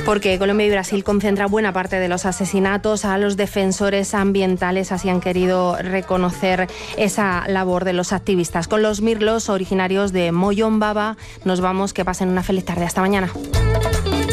Porque Colombia y Brasil concentran buena parte de los asesinatos. A los defensores ambientales así han querido reconocer esa labor de los activistas. Con los mirlos originarios de Moyón Baba nos vamos. Que pasen una feliz tarde. Hasta mañana.